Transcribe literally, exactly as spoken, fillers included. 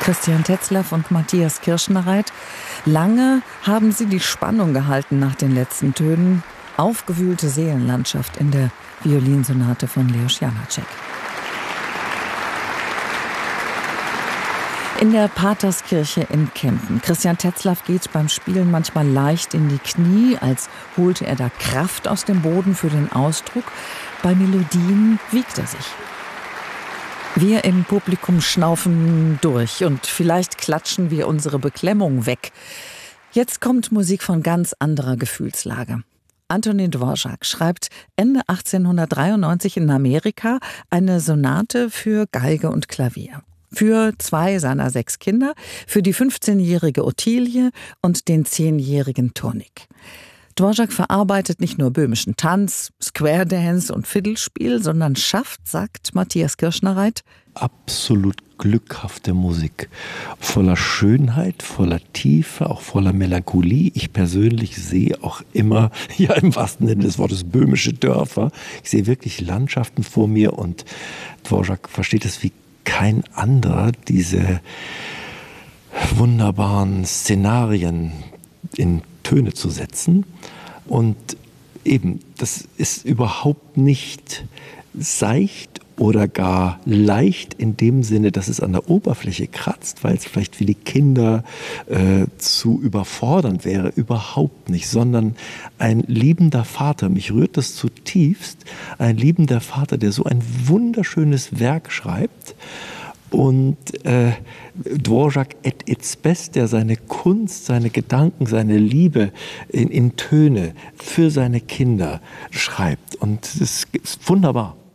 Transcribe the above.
Christian Tetzlaff und Matthias Kirschnereit. Lange haben sie die Spannung gehalten nach den letzten Tönen. Aufgewühlte Seelenlandschaft in der Violinsonate von Leos Janáček. In der Paterskirche in Kempten. Christian Tetzlaff geht beim Spielen manchmal leicht in die Knie, als holte er da Kraft aus dem Boden für den Ausdruck. Bei Melodien wiegt er sich. Wir im Publikum schnaufen durch und vielleicht klatschen wir unsere Beklemmung weg. Jetzt kommt Musik von ganz anderer Gefühlslage. Antonín Dvořák schreibt Ende achtzehnhundertdreiundneunzig in Amerika eine Sonate für Geige und Klavier. Für zwei seiner sechs Kinder, für die fünfzehnjährige Ottilie und den zehnjährigen Tonik. Dvořák verarbeitet nicht nur böhmischen Tanz, Square Dance und Fiddlespiel, sondern schafft, sagt Matthias Kirschnereit, absolut glückhafte Musik. Voller Schönheit, voller Tiefe, auch voller Melancholie. Ich persönlich sehe auch immer, ja im wahrsten Sinne des Wortes, böhmische Dörfer. Ich sehe wirklich Landschaften vor mir und Dvořák versteht es wie kein anderer, diese wunderbaren Szenarien in Töne zu setzen. Und eben, das ist überhaupt nicht seicht oder gar leicht in dem Sinne, dass es an der Oberfläche kratzt, weil es vielleicht für die Kinder äh, zu überfordernd wäre. Überhaupt nicht, sondern ein liebender Vater, mich rührt das zutiefst, ein liebender Vater, der so ein wunderschönes Werk schreibt. Und äh, Dvořák at its best, der seine Kunst, seine Gedanken, seine Liebe in, in Töne für seine Kinder schreibt. Und das ist wunderbar.